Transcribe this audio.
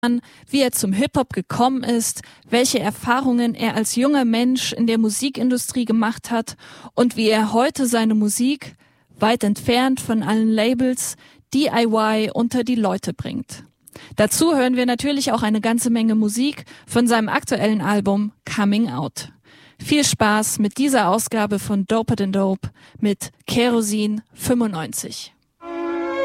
wie er zum Hip-Hop gekommen ist, welche Erfahrungen er als junger Mensch in der Musikindustrie gemacht hat und wie er heute seine Musik, weit entfernt von allen Labels, DIY unter die Leute bringt. Dazu hören wir natürlich auch eine ganze Menge Musik von seinem aktuellen Album Coming Out. Viel Spaß mit dieser Ausgabe von Doper Than Dope mit Kerosin 95.